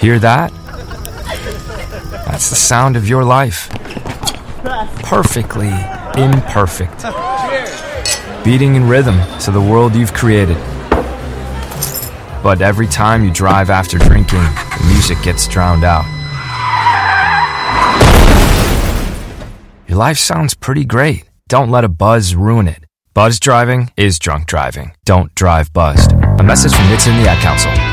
Hear that? That's the sound of your life. Perfectly imperfect. Beating in rhythm to the world you've created. But every time you drive after drinking, the music gets drowned out. Your life sounds pretty great. Don't let a buzz ruin it. Buzz driving is drunk driving. Don't drive buzzed. A message from Nixon and the Ad Council.